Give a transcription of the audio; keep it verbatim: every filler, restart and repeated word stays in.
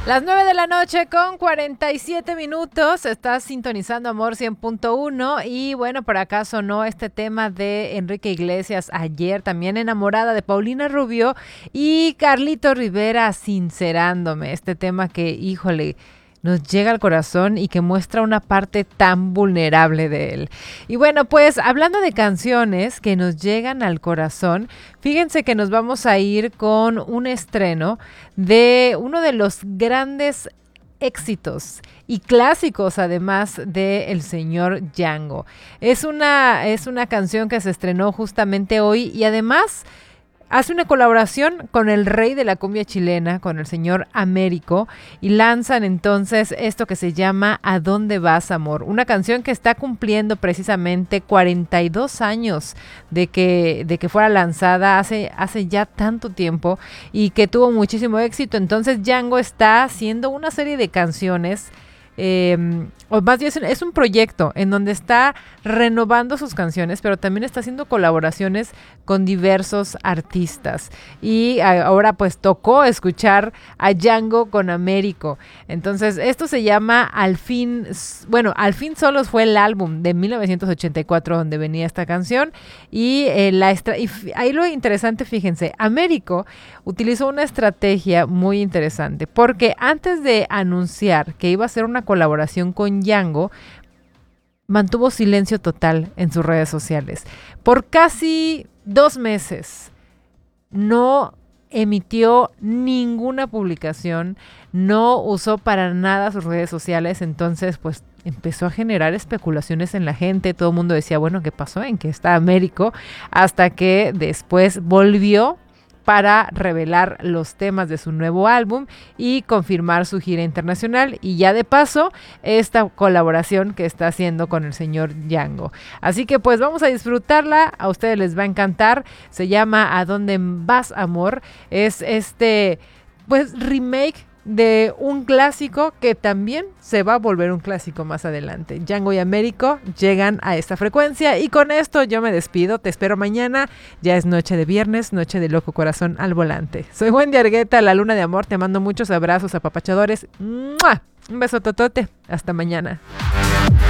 Las nueve de la noche con cuarenta y siete minutos, estás sintonizando Amor cien punto uno y bueno, por acá sonó este tema de Enrique Iglesias ayer, también enamorada de Paulina Rubio y Carlito Rivera, Sincerándome, este tema que, híjole, nos llega al corazón y que muestra una parte tan vulnerable de él. Y bueno, pues hablando de canciones que nos llegan al corazón, fíjense que nos vamos a ir con un estreno de uno de los grandes éxitos y clásicos además de el señor Django. Es una, es una canción que se estrenó justamente hoy y además hace una colaboración con el rey de la cumbia chilena, con el señor Américo, y lanzan entonces esto que se llama ¿A dónde vas, amor? Una canción que está cumpliendo precisamente cuarenta y dos años de que, de que fuera lanzada hace, hace ya tanto tiempo y que tuvo muchísimo éxito. Entonces Django está haciendo una serie de canciones, Eh, o más bien es un, es un proyecto en donde está renovando sus canciones, pero también está haciendo colaboraciones con diversos artistas. Y a, ahora pues tocó escuchar a Django con Américo. Entonces esto se llama Al fin, bueno, Al fin solos fue el álbum de mil novecientos ochenta y cuatro donde venía esta canción. Y, eh, la estra- y f- ahí lo interesante, fíjense, Américo utilizó una estrategia muy interesante, porque antes de anunciar que iba a hacer una colaboración con Django, mantuvo silencio total en sus redes sociales. Por casi dos meses no emitió ninguna publicación, no usó para nada sus redes sociales, entonces pues empezó a generar especulaciones en la gente, todo el mundo decía, bueno, ¿qué pasó? ¿En qué está Américo? Hasta que después volvió para revelar los temas de su nuevo álbum y confirmar su gira internacional y ya de paso esta colaboración que está haciendo con el señor Django. Así que pues vamos a disfrutarla, a ustedes les va a encantar, se llama ¿A dónde vas, amor? Es este pues remake de un clásico que también se va a volver un clásico más adelante. Django y Américo llegan a esta frecuencia y con esto yo me despido, te espero mañana, ya es noche de viernes, noche de loco corazón al volante. Soy Wendy Argueta, la luna de amor, te mando muchos abrazos apapachadores. ¡Mua! Un beso totote, hasta mañana.